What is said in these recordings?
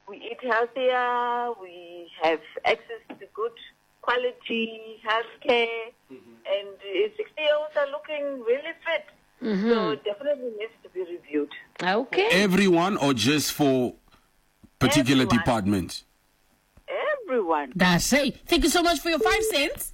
we eat healthier, we have access to good quality healthcare, and 60-year-olds are looking really fit. So definitely needs to be reviewed. Okay. Everyone or just for particular departments? Everyone. That's it. Thank you so much for your 5 cents.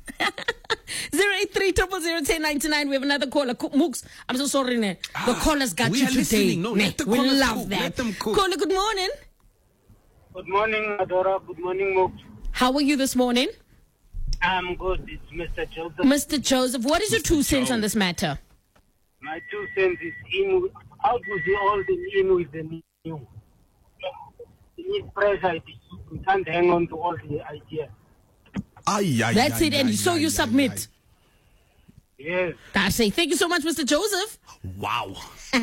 083-000-1099. We have another caller. Mooks, I'm so sorry. The callers got you today. No, we love cook. that. Let them cook. Caller, good morning. Good morning, Adora. Good morning, Mooks. How are you this morning? I'm good. It's Mr. Joseph. Mr. Joseph, what is your 2 cents on this matter? My 2 cents is out with the old and in with the new. We need pressure. We can't hang on to all the ideas. That's it, and so you submit. Yes. That's it. Thank you so much, Mr. Joseph. Wow.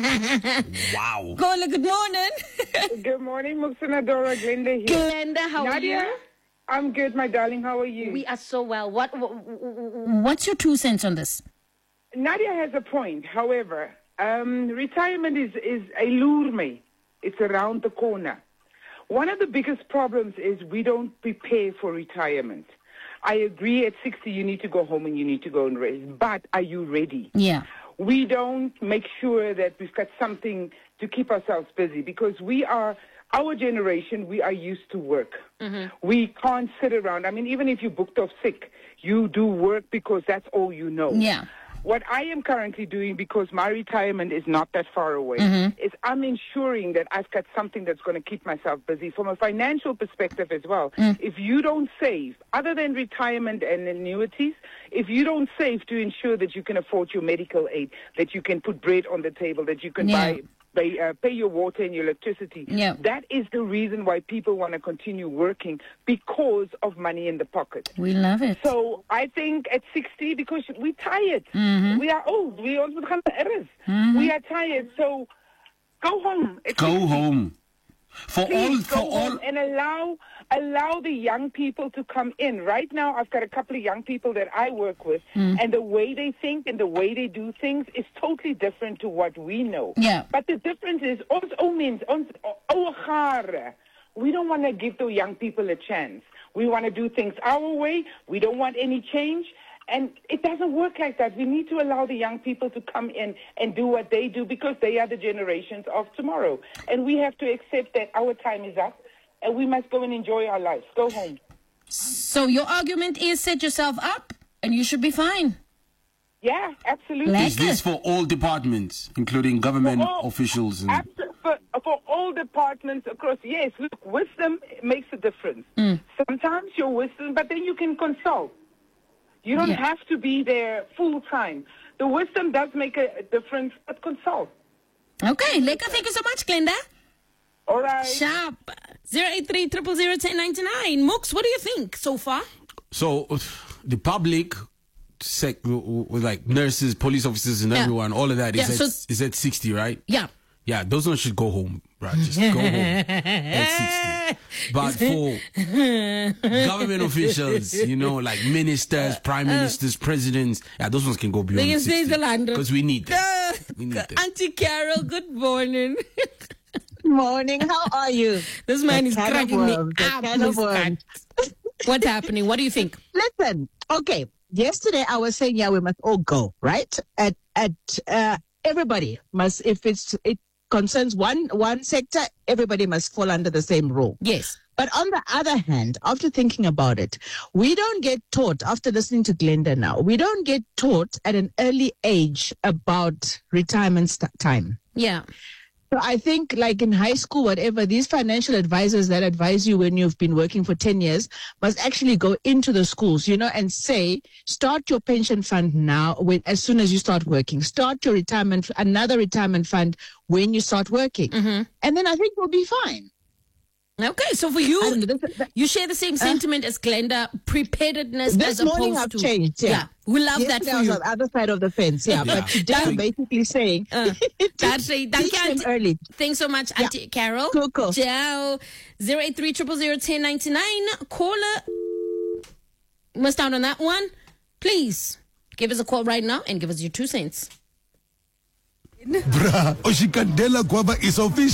Wow. Caller, good morning. Good morning, Muksana Dora. Glenda here. Glenda, how Nadia, are you? I'm good, my darling. How are you? We are so well. What's your 2 cents on this? Nadia has a point. However, retirement is a lure me. It's around the corner. One of the biggest problems is we don't prepare for retirement. I agree at 60 you need to go home and you need to go and rest. But are you ready? Yeah. We don't make sure that we've got something to keep ourselves busy because our generation, we are used to work. We can't sit around. I mean, even if you're booked off sick, you do work because that's all you know. Yeah. What I am currently doing, because my retirement is not that far away, is I'm ensuring that I've got something that's going to keep myself busy from a financial perspective as well. If you don't save, other than retirement and annuities, if you don't save to ensure that you can afford your medical aid, that you can put bread on the table, that you can pay your water and your electricity. Yeah. That is the reason why people want to continue working, because of money in the pocket. We love it. So I think at 60, because we're tired, we are old, we also become errors. We are tired, so go home. Go home. Please go home and allow the young people to come in. Right now, I've got a couple of young people that I work with, and the way they think and the way they do things is totally different to what we know. Yeah. But the difference is, we don't want to give the young people a chance. We want to do things our way. We don't want any change. And it doesn't work like that. We need to allow the young people to come in and do what they do because they are the generations of tomorrow. And we have to accept that our time is up and we must go and enjoy our lives. Go home. So your argument is set yourself up and you should be fine. Yeah, absolutely. Like Is this for all departments, including government officials? For all departments across, yes. Look, wisdom makes a difference. Sometimes your wisdom, but then you can consult. You don't have to be there full time. The wisdom does make a difference, but consult. Okay, Leka, thank you so much, Glenda. All right. Sharp. 083-000-1099. Mooks, what do you think so far? So, the public, with like nurses, police officers, and everyone, all of that is at 60, right? Yeah. Yeah, those ones should go home, right? Just go home at 60. But for government officials, like ministers, prime ministers, presidents, those ones can go beyond 60. Because we need them. We need them. Auntie Carol, good morning. Morning, how are you? This man is cracking me up. What's happening? What do you think? Listen, okay. Yesterday I was saying, we must all go, right? Everybody must, if it concerns one sector, everybody must fall under the same rule. Yes. But on the other hand, after thinking about it, we don't get taught, after listening to Glenda now, we don't get taught at an early age about retirement time. Yeah. So I think like in high school, whatever, these financial advisors that advise you when you've been working for 10 years must actually go into the schools, and say, start your pension fund now as soon as you start working. Start your another retirement fund when you start working. And then I think we'll be fine. Okay, so for you, you share the same sentiment as Glenda, preparedness this as opposed morning I've to... changed, Yeah, we love that for you. On the other side of the fence, but today I'm basically saying... That's right. Teach them early. Thanks so much, Auntie Carol. Cool. Ciao. 083-000-1099. Caller, missed out on that one. Please, give us a call right now and give us your 2 cents. Bra, Oshikandela Guava is official.